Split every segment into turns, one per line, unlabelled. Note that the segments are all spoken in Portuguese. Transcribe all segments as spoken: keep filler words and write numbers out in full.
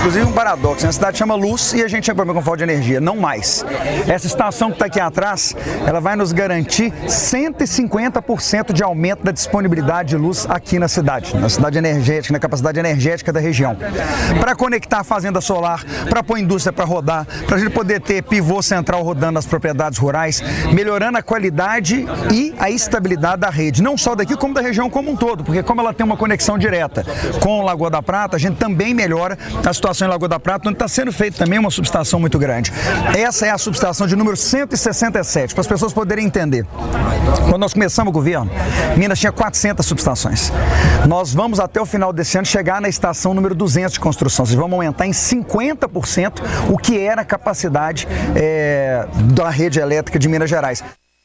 Inclusive um paradoxo, a cidade chama Luz e a gente tinha problema com falta de energia, não mais. Essa estação que está aqui atrás, ela vai nos garantir cento e cinquenta por cento de aumento da disponibilidade de luz aqui na cidade, na cidade energética, na capacidade energética da região. Para conectar a fazenda solar, para pôr indústria para rodar, para a gente poder ter pivô central rodando nas propriedades rurais, melhorando a qualidade e a estabilidade da rede, não só daqui como da região como um todo, porque como ela tem uma conexão direta com Lagoa da Prata, a gente também melhora a situação em Lagoa da Prata, onde está sendo feita também uma subestação muito grande. Essa é a subestação de número cento e sessenta e sete, para as pessoas poderem entender. Quando nós começamos o governo, Minas tinha quatrocentas subestações. Nós vamos até o final desse ano chegar na estação número duzentos de construção. Vocês vão aumentar em cinquenta por cento o que era a capacidade é, da rede elétrica de Minas Gerais.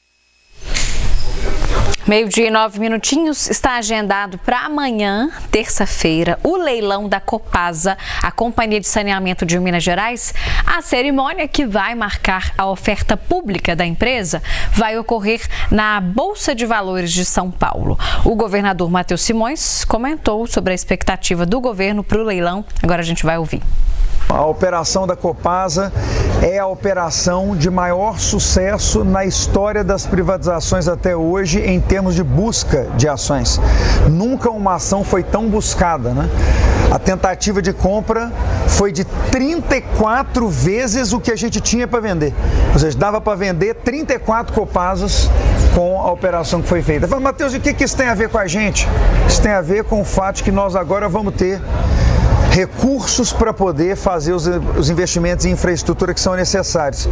Meio-dia e nove minutinhos, está agendado para amanhã, terça-feira, o leilão da Copasa, a Companhia de Saneamento de Minas Gerais. A cerimônia, que vai marcar a oferta pública da empresa, vai ocorrer na Bolsa de Valores de São Paulo. O governador Matheus Simões comentou sobre a expectativa do governo para o leilão. Agora a gente vai ouvir.
A operação da Copasa é a operação de maior sucesso na história das privatizações até hoje em termos de busca de ações. Nunca uma ação foi tão buscada, né? A tentativa de compra foi de trinta e quatro vezes o que a gente tinha para vender. Ou seja, dava para vender trinta e quatro Copasas com a operação que foi feita. Eu falo, Matheus, e o que, que isso tem a ver com a gente? Isso tem a ver com o fato de que nós agora vamos ter recursos para poder fazer os, os investimentos em infraestrutura que são necessários.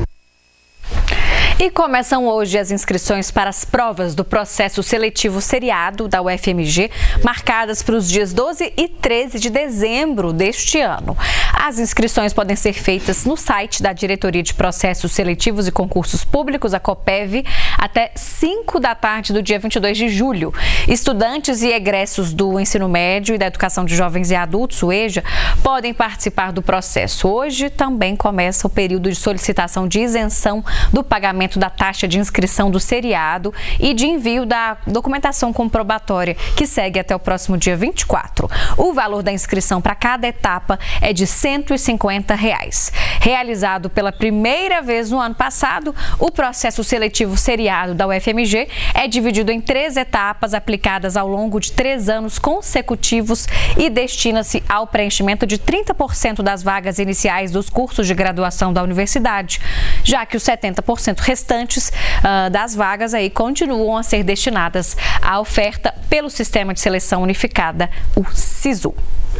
E começam hoje as inscrições para as provas do processo seletivo seriado da U F M G, marcadas para os dias doze e treze de dezembro deste ano. As inscrições podem ser feitas no site da Diretoria de Processos Seletivos e Concursos Públicos, a COPEV, até cinco da tarde do dia vinte e dois de julho. Estudantes e egressos do ensino médio e da educação de jovens e adultos, o EJA, podem participar do processo. Hoje também começa o período de solicitação de isenção do pagamento da taxa de inscrição do seriado e de envio da documentação comprobatória, que segue até o próximo dia vinte e quatro. O valor da inscrição para cada etapa é de cento e cinquenta reais. Realizado pela primeira vez no ano passado, o processo seletivo seriado da U F M G é dividido em três etapas aplicadas ao longo de três anos consecutivos e destina-se ao preenchimento de trinta por cento das vagas iniciais dos cursos de graduação da universidade, já que os setenta por cento restantes uh, das vagas aí continuam a ser destinadas à oferta pelo Sistema de Seleção Unificada, o SISU.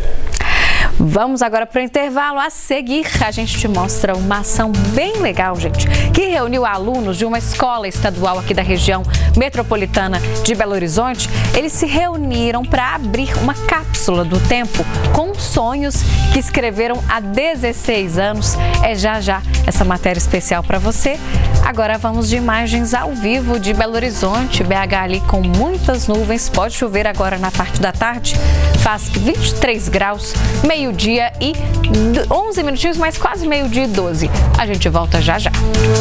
Vamos agora para o intervalo. A seguir, a gente te mostra uma ação bem legal, gente, que reuniu alunos de uma escola estadual aqui da região metropolitana de Belo Horizonte. Eles se reuniram para abrir uma cápsula do tempo com sonhos que escreveram há dezesseis anos. É já já essa matéria especial para você. Agora vamos de imagens ao vivo de Belo Horizonte, B H ali com muitas nuvens. Pode chover agora na parte da tarde. Faz vinte e três graus, meio-dia e onze minutinhos, mas quase meio-dia e doze. A gente volta já já.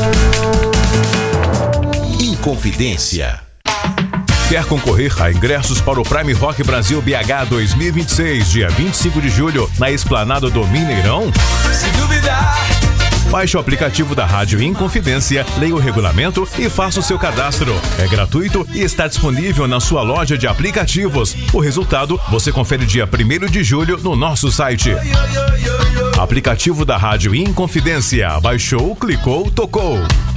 Inconfidência. Quer concorrer a ingressos para o Prime Rock Brasil B H dois mil e vinte e seis, dia vinte e cinco de julho, na Esplanada do Mineirão? Se duvidar, baixe o aplicativo da Rádio Inconfidência, leia o regulamento e faça o seu cadastro. É gratuito e está disponível na sua loja de aplicativos. O resultado você confere dia primeiro de julho no nosso site. Aplicativo da Rádio Inconfidência. Baixou, clicou, tocou.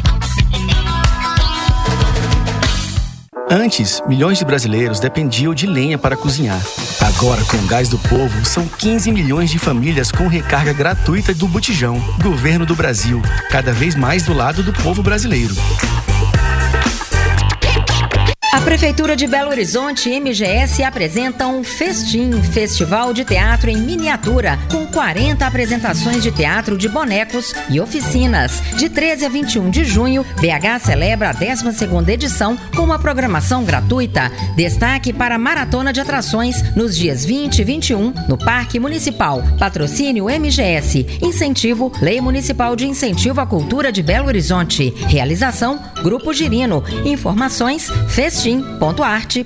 Antes, milhões de brasileiros dependiam de lenha para cozinhar. Agora, com o Gás do Povo, são quinze milhões de famílias com recarga gratuita do botijão. Governo do Brasil, cada vez mais do lado do povo brasileiro.
A Prefeitura de Belo Horizonte e M G S apresentam Festim, Festival de Teatro em Miniatura, com quarenta apresentações de teatro de bonecos e oficinas. De treze a vinte e um de junho, B H celebra a décima segunda edição com uma programação gratuita. Destaque para a maratona de atrações nos dias vinte e vinte e um, no Parque Municipal. Patrocínio M G S. Incentivo Lei Municipal de Incentivo à Cultura de Belo Horizonte. Realização Grupo Girino. Informações festim ponto arte